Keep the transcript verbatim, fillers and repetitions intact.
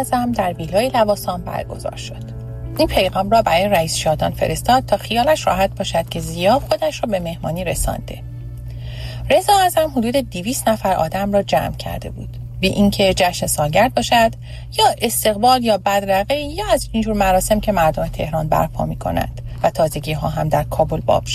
اعظم در ویلای لواسان برگزار شد. این پیغام را برای رئیس شادان فرستاد تا خیالش راحت باشد که ضیا خودش را به مهمانی رسانده. رضا اعظم حدود دویست نفر آدم را جمع کرده بود. بی اینکه جشن سالگرد باشد یا استقبال یا بدرقه یا از اینجور مراسم که مردم تهران برپا می‌کنند و تازگی ها هم در کابل باب شد.